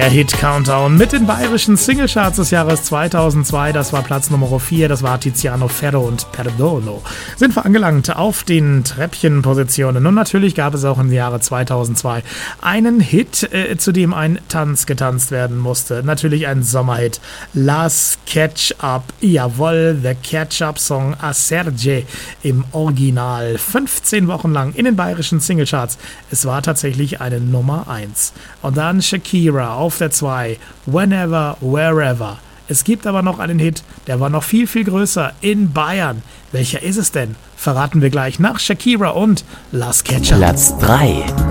Der Hit Countdown mit den bayerischen Singlecharts des Jahres 2002. Das war Platz Nummer 4, das war Tiziano Ferro und Perdono. Sind wir angelangt auf den Treppchenpositionen. Und natürlich gab es auch im Jahre 2002 einen Hit, zu dem ein Tanz getanzt werden musste. Natürlich ein Sommerhit. Las Ketchup, jawohl, The Ketchup Song a Serge im Original. 15 Wochen lang in den bayerischen Singlecharts. Es war tatsächlich eine Nummer 1. Und dann Shakira auf der 2, Whenever, Wherever. Es gibt aber noch einen Hit, der war noch viel, viel größer in Bayern. Welcher ist es denn? Verraten wir gleich nach Shakira und Las Ketchup. Platz 3.